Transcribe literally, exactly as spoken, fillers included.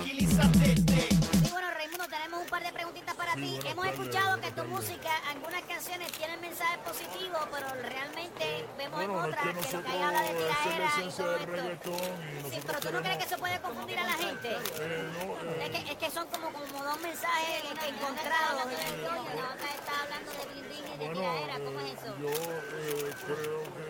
tranquilízate. Sí, bueno, Raimundo, tenemos un par de preguntitas para Sí, ti. buenas Hemos tardes, escuchado que buenas tu tardes. música, algunas canciones tienen mensajes positivos, pero realmente vemos en Bueno, es otras que que, lo que nosotros, hay habla de esa es la tiradera y esencia todo del esto. reggaetón y Sí, nosotros pero tú no crees queremos... que eso puede confundir a la gente. Eh, no, Es eh, que, es que son como, como dos mensajes que encontrados. bueno, está hablando de blindín y de bueno, tiradera, ¿cómo es eh, eso? yo eh, creo que